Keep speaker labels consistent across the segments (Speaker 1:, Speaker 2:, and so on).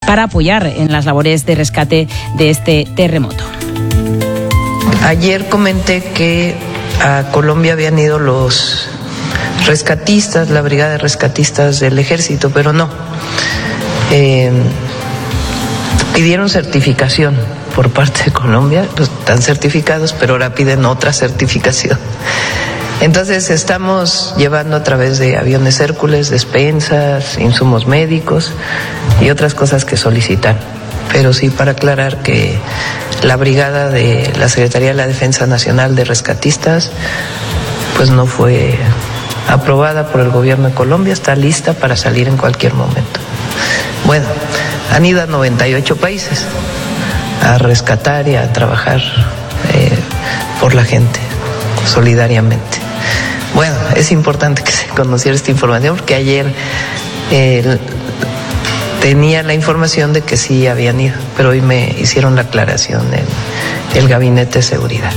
Speaker 1: para apoyar en las labores de rescate de este terremoto.
Speaker 2: Ayer comenté que a Colombia habían ido los rescatistas, la brigada de rescatistas del ejército, pero no. Pidieron certificación por parte de Colombia, están certificados, pero ahora piden otra certificación. Entonces estamos llevando a través de aviones Hércules, despensas, insumos médicos y otras cosas que solicitan. Pero sí, para aclarar que la brigada de la Secretaría de la Defensa Nacional de Rescatistas pues no fue aprobada por el gobierno de Colombia, está lista para salir en cualquier momento. Bueno, han ido a 98 países a rescatar y a trabajar por la gente, solidariamente. Bueno, es importante que se conociera esta información porque ayer tenía la información de que sí habían ido, pero hoy me hicieron la aclaración el Gabinete de Seguridad.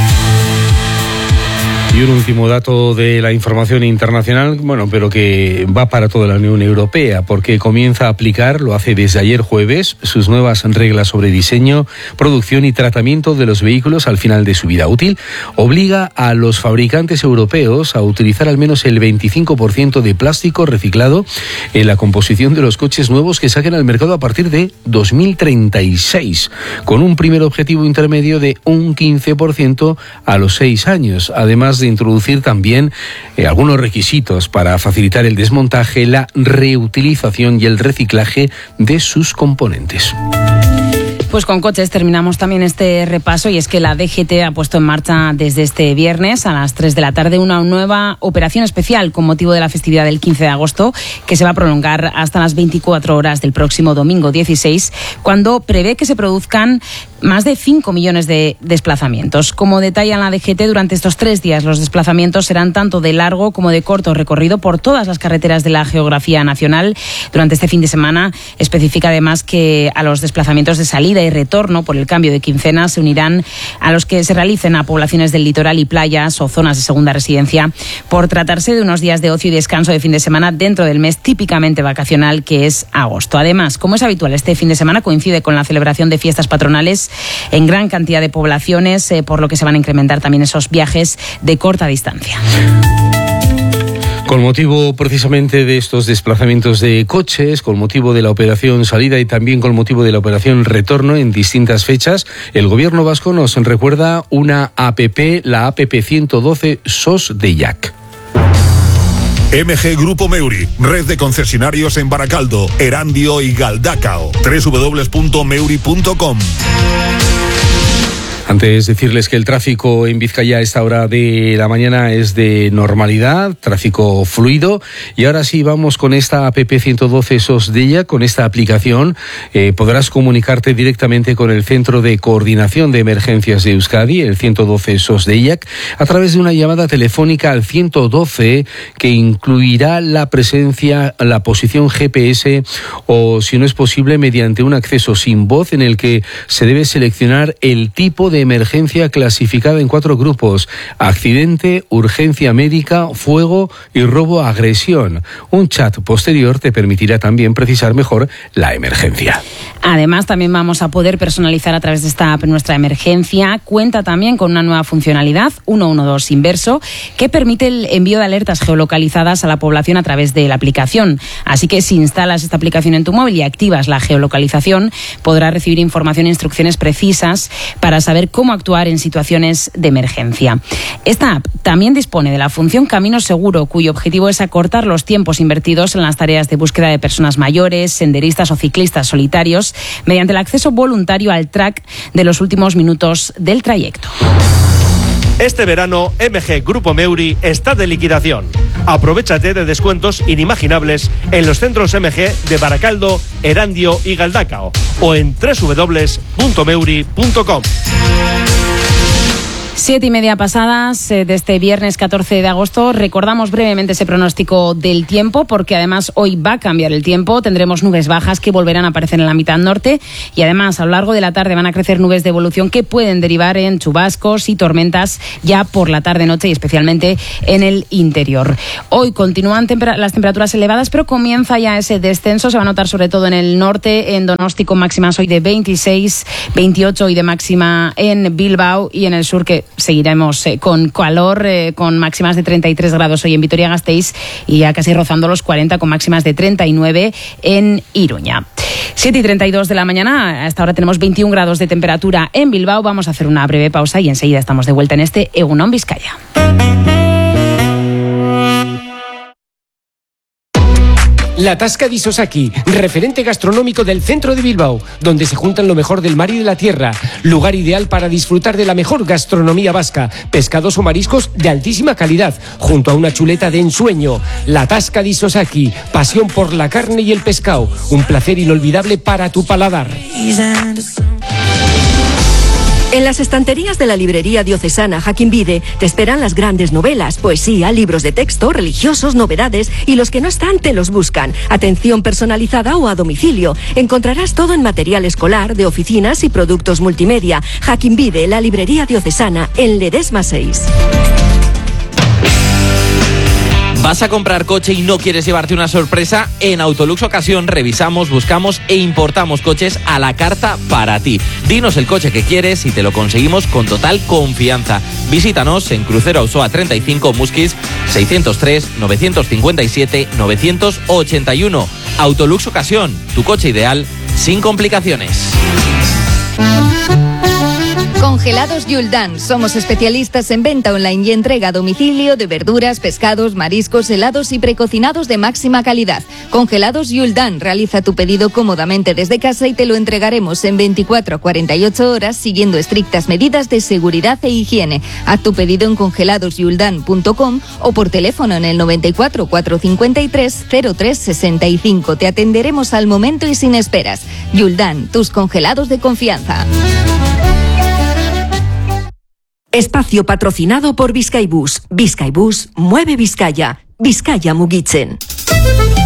Speaker 3: Y un último dato de la información internacional, pero que va para toda la Unión Europea, porque comienza a aplicar, lo hace desde ayer jueves, sus nuevas reglas sobre diseño, producción y tratamiento de los vehículos al final de su vida útil. Obliga a los fabricantes europeos a utilizar al menos el 25% de plástico reciclado en la composición de los coches nuevos que saquen al mercado a partir de 2036, con un primer objetivo intermedio de un 15% a los 6 años, además de introducir también algunos requisitos para facilitar el desmontaje, la reutilización y el reciclaje de sus componentes.
Speaker 1: Pues con coches terminamos también este repaso, y es que la DGT ha puesto en marcha desde este viernes a las 3 de la tarde una nueva operación especial con motivo de la festividad del 15 de agosto que se va a prolongar hasta las 24 horas del próximo domingo 16, cuando prevé que se produzcan más de 5 millones de desplazamientos. Como detalla la DGT, durante estos 3 días los desplazamientos serán tanto de largo como de corto recorrido por todas las carreteras de la geografía nacional. Durante este fin de semana especifica además que a los desplazamientos de salida y retorno por el cambio de quincena se unirán a los que se realicen a poblaciones del litoral y playas o zonas de segunda residencia, por tratarse de unos días de ocio y descanso de fin de semana dentro del mes típicamente vacacional que es agosto. Además, como es habitual, este fin de semana coincide con la celebración de fiestas patronales en gran cantidad de poblaciones, por lo que se van a incrementar también esos viajes de corta distancia.
Speaker 3: Con motivo precisamente de estos desplazamientos de coches, con motivo de la operación salida y también con motivo de la operación retorno en distintas fechas, el gobierno vasco nos recuerda una APP, la APP 112 SOS Deiak.
Speaker 4: MG Grupo Meuri, red de concesionarios en Baracaldo, Erandio y Galdacao. www.meuri.com.
Speaker 3: Antes decirles que el tráfico en Vizcaya a esta hora de la mañana es de normalidad, tráfico fluido. Y ahora sí vamos con esta APP 112 SOS Deiak, con esta aplicación podrás comunicarte directamente con el Centro de Coordinación de Emergencias de Euskadi, el 112 SOS Deiak, a través de una llamada telefónica al 112 que incluirá la presencia, la posición GPS o, si no es posible, mediante un acceso sin voz en el que se debe seleccionar el tipo de emergencia clasificada en 4 grupos: accidente, urgencia médica, fuego y robo-agresión. Un chat posterior te permitirá también precisar mejor la emergencia.
Speaker 1: Además, también vamos a poder personalizar a través de esta app nuestra emergencia. Cuenta también con una nueva funcionalidad, 112 inverso, que permite el envío de alertas geolocalizadas a la población a través de la aplicación. Así que si instalas esta aplicación en tu móvil y activas la geolocalización, podrás recibir información e instrucciones precisas para saber cómo actuar en situaciones de emergencia. Esta app también dispone de la función Camino Seguro, cuyo objetivo es acortar los tiempos invertidos en las tareas de búsqueda de personas mayores, senderistas o ciclistas solitarios, mediante el acceso voluntario al track de los últimos minutos del trayecto.
Speaker 5: Este verano, MG Grupo Meuri está de liquidación. Aprovéchate de descuentos inimaginables en los centros MG de Baracaldo, Erandio y Galdacao o en www.meuri.com.
Speaker 1: 7:30 pasadas de este viernes 14 de agosto. Recordamos brevemente ese pronóstico del tiempo, porque además hoy va a cambiar el tiempo. Tendremos nubes bajas que volverán a aparecer en la mitad norte y además a lo largo de la tarde van a crecer nubes de evolución que pueden derivar en chubascos y tormentas ya por la tarde-noche y especialmente en el interior. Hoy continúan las temperaturas elevadas, pero comienza ya ese descenso. Se va a notar sobre todo en el norte, en Donosti con máximas hoy de 26, 28 y de máxima en Bilbao, y en el sur que seguiremos con calor, con máximas de 33 grados hoy en Vitoria-Gasteiz y ya casi rozando los 40 con máximas de 39 en Iruña. 7:32 de la mañana, hasta ahora tenemos 21 grados de temperatura en Bilbao. Vamos a hacer una breve pausa y enseguida estamos de vuelta en este Egun On Vizcaya.
Speaker 6: La Tasca di Sosaki, referente gastronómico del centro de Bilbao, donde se juntan lo mejor del mar y de la tierra. Lugar ideal para disfrutar de la mejor gastronomía vasca, pescados o mariscos de altísima calidad, junto a una chuleta de ensueño. La Tasca di Sosaki, pasión por la carne y el pescado, un placer inolvidable para tu paladar.
Speaker 7: En las estanterías de la librería diocesana Jaquín Vide te esperan las grandes novelas, poesía, libros de texto, religiosos, novedades, y los que no están te los buscan. Atención personalizada o a domicilio. Encontrarás todo en material escolar, de oficinas y productos multimedia. Jaquín Vide, la librería diocesana, en Ledesma 6.
Speaker 8: ¿Vas a comprar coche y no quieres llevarte una sorpresa? En Autolux Ocasión revisamos, buscamos e importamos coches a la carta para ti. Dinos el coche que quieres y te lo conseguimos con total confianza. Visítanos en Crucero Auzoa 35, Musquis 603-957-981. Autolux Ocasión, tu coche ideal sin complicaciones.
Speaker 9: Congelados Yuldan. Somos especialistas en venta online y entrega a domicilio de verduras, pescados, mariscos, helados y precocinados de máxima calidad. Congelados Yuldan. Realiza tu pedido cómodamente desde casa y te lo entregaremos en 24 a 48 horas siguiendo estrictas medidas de seguridad e higiene. Haz tu pedido en congeladosyuldan.com o por teléfono en el 94 453 0365. Te atenderemos al momento y sin esperas. Yuldan, tus congelados de confianza.
Speaker 7: Espacio patrocinado por Bizkaibus. Bizkaibus mueve Vizcaya. Vizcaya mugitzen.